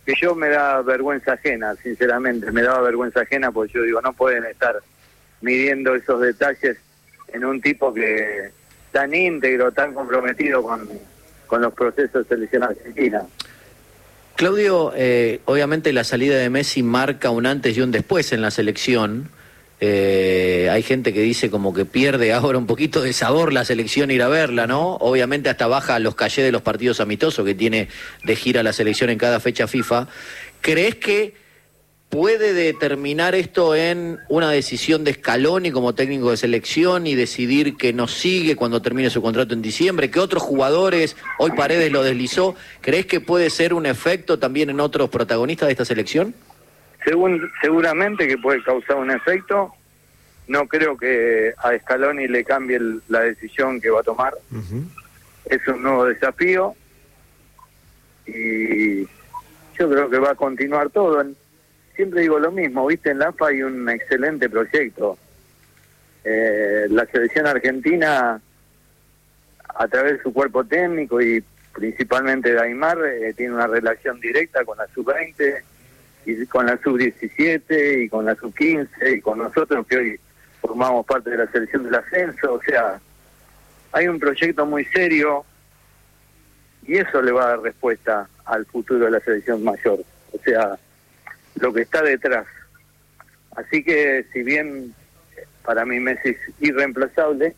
que yo me da vergüenza ajena, sinceramente, me daba vergüenza ajena porque yo digo, no pueden estar midiendo esos detalles en un tipo que tan íntegro, tan comprometido con los procesos de selección argentina. Claudio, obviamente la salida de Messi marca un antes y un después en la selección. Hay gente que dice como que pierde ahora un poquito de sabor la selección ir a verla, ¿no? Obviamente hasta baja los cachés de los partidos amistosos que tiene de gira la selección en cada fecha FIFA. ¿Crees que puede determinar esto en una decisión de Scaloni como técnico de selección y decidir que no sigue cuando termine su contrato en diciembre? ¿Qué otros jugadores, hoy Paredes lo deslizó, crees que puede ser un efecto también en otros protagonistas de esta selección? Seguramente que puede causar un efecto. No creo que a Scaloni le cambie la decisión que va a tomar. Es un nuevo desafío y yo creo que va a continuar todo. Siempre digo lo mismo, viste, en la AFA hay un excelente proyecto. La selección argentina, a través de su cuerpo técnico y principalmente de Aimar, tiene una relación directa con la sub-20 y con la sub-17 y con la sub-15 y con nosotros que hoy formamos parte de la selección del ascenso. O sea, hay un proyecto muy serio y eso le va a dar respuesta al futuro de la selección mayor. O sea, lo que está detrás. Así que si bien para mí Messi es irreemplazable,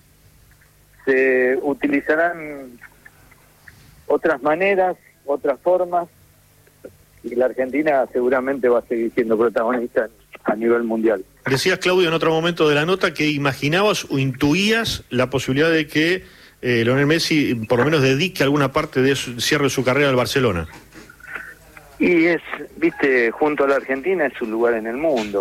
se utilizarán otras maneras, otras formas, y la Argentina seguramente va a seguir siendo protagonista a nivel mundial. Decías, Claudio, en otro momento de la nota que imaginabas o intuías la posibilidad de que Lionel Messi por lo menos dedique alguna parte de cierre su carrera al Barcelona. Y viste, junto a la Argentina es su lugar en el mundo.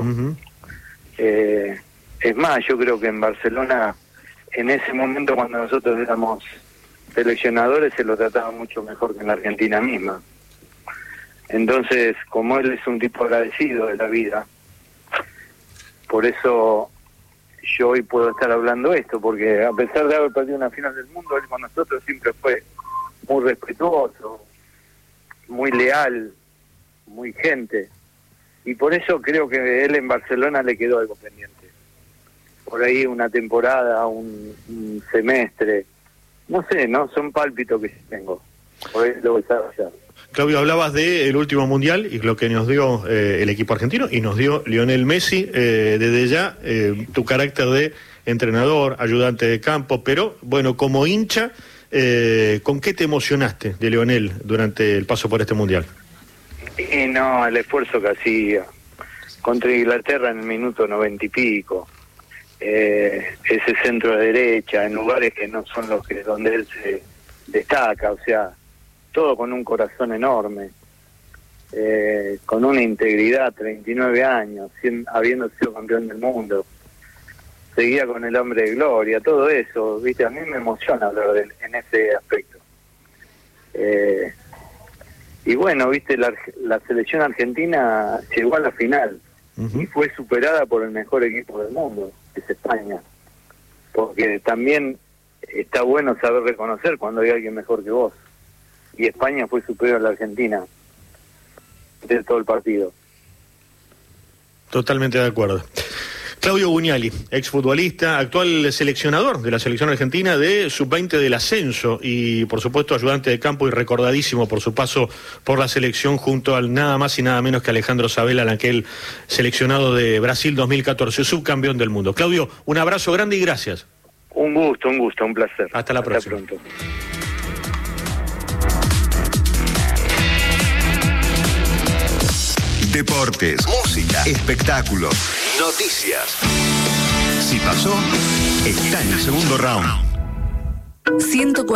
Es más, yo creo que en Barcelona, en ese momento cuando nosotros éramos seleccionadores, se lo trataba mucho mejor que en la Argentina misma. Entonces, como él es un tipo agradecido de la vida, por eso yo hoy puedo estar hablando esto, porque a pesar de haber perdido una final del mundo, él con nosotros siempre fue muy respetuoso, muy leal, muy gente, y por eso creo que él en Barcelona le quedó algo pendiente. Por ahí una temporada, un semestre, no sé, no son pálpitos que tengo, por ahí lo voy a desarrollar. Claudio, hablabas del último mundial y lo que nos dio el equipo argentino y nos dio Lionel Messi. Desde ya, tu carácter de entrenador, ayudante de campo, pero bueno, como hincha, ¿con qué te emocionaste de Lionel durante el paso por este mundial? Y no, el esfuerzo que hacía contra Inglaterra en el minuto 90 y pico, ese centro de derecha en lugares que no son los que donde él se destaca, o sea, todo con un corazón enorme, con una integridad, 39 años, habiendo sido campeón del mundo, seguía con el hombre de gloria, todo eso, viste, a mí me emociona hablar en ese aspecto. Y bueno, viste, la selección argentina llegó a la final y fue superada por el mejor equipo del mundo, que es España, porque también está bueno saber reconocer cuando hay alguien mejor que vos. Y España fue superior a la Argentina de todo el partido. Totalmente de acuerdo. Claudio Buñali, exfutbolista, actual seleccionador de la selección argentina de sub-20 del ascenso y por supuesto ayudante de campo y recordadísimo por su paso por la selección junto al nada más y nada menos que Alejandro Sabella, en aquel seleccionado de Brasil 2014, subcampeón del mundo. Claudio, un abrazo grande y gracias. Un gusto, un placer. Hasta la próxima. Hasta pronto. Deportes, música, espectáculos, noticias. Si pasó, está en el segundo round.